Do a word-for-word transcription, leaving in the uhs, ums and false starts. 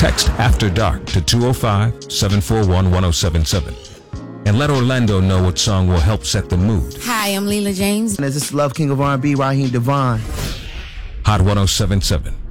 Text After Dark to two oh five, seven four one, one oh seven seven. And let Orlando know what song will help set the mood. Hi, I'm Leela James. And this is Love King of R and B, Raheem Devon. Hot one oh seven seven.